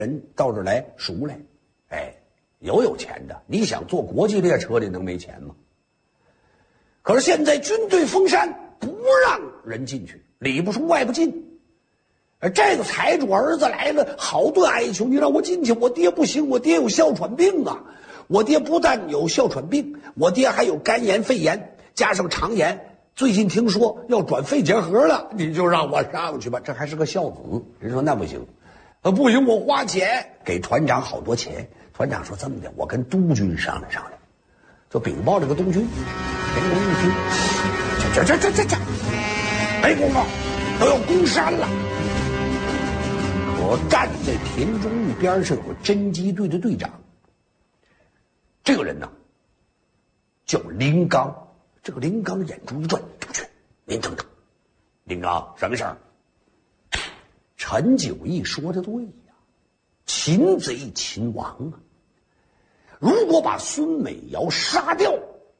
人到这儿来赎来，哎，有钱的，你想坐国际列车的能没钱吗？可是现在军队封山，不让人进去，里不出外不进。而这个财主儿子来了，好顿哀求，你让我进去，我爹不行，我爹有哮喘病啊！我爹不但有哮喘病，我爹还有肝炎、肺炎，加上肠炎，最近听说要转肺结核了，你就让我上去吧。这还是个孝子，人说那不行，不行，我花钱给团长好多钱。团长说这么的，我跟督军商量商量，就禀报这个督军。人家一听，这，没工夫，都要攻山了。可站在田中义边上有个侦缉队的队长，这个人呢叫林刚。这个林刚眼珠一转，督军，您等等，林刚，什么事儿？陈九义说的对呀，擒贼擒王啊！如果把孙美瑶杀掉，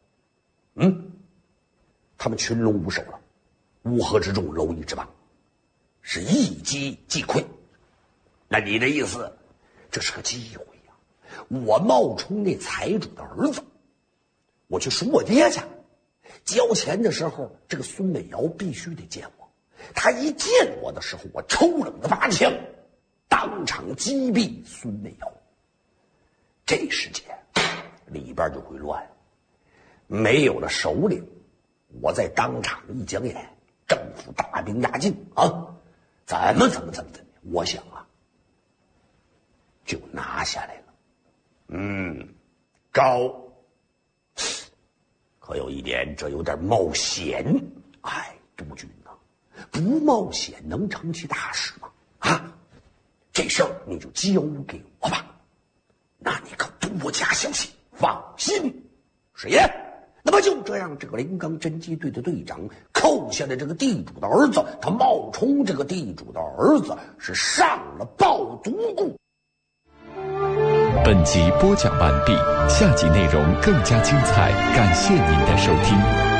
他们群龙无首了，乌合之众，蝼蚁之邦，是一击即溃。那你的意思，这是个机会呀！我冒充那财主的儿子，我去赎我爹去。交钱的时候，这个孙美瑶必须得见我。他一见我的时候，我抽冷的拔枪，当场击毙孙美瑶。这时间里边就会乱，没有了首领，我再当场一讲演，政府大兵压境啊，怎么，我想啊，就拿下来了。高。可有一点，这有点冒险。哎，督军呐，不冒险能成其大事吗？啊，这事儿你就交给我吧。那你可多加小心，放心。是爷。那么就这样，这个临港侦缉队的队长扣下了这个地主的儿子，他冒充这个地主的儿子，是上了暴毒故。 本集播讲完毕，下集内容更加精彩，感谢您的收听。